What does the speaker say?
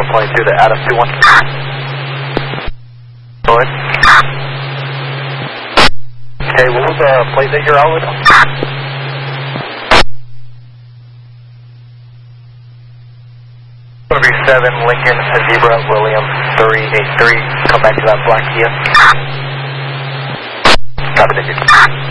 22 to Adam 21. Go ahead. Okay, what was the plate that you're out with? 37 Lincoln Zebra William 383. Come back to that black Kia. Copy, thank you.